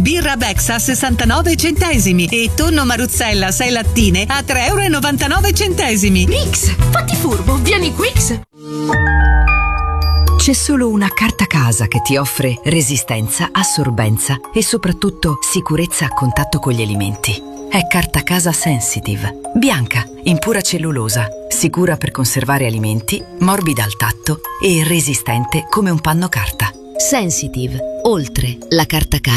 birra Bex a 69 centesimi e tonno Maruzzella 6 lattine a 3,99 €. Rix, fatti furbo, vieni Quix! C'è solo una carta casa che ti offre resistenza, assorbenza e soprattutto sicurezza a contatto con gli alimenti. È Carta Casa Sensitive. Bianca, in pura cellulosa, sicura per conservare alimenti, morbida al tatto e resistente come un panno carta. Sensitive, oltre la carta casa.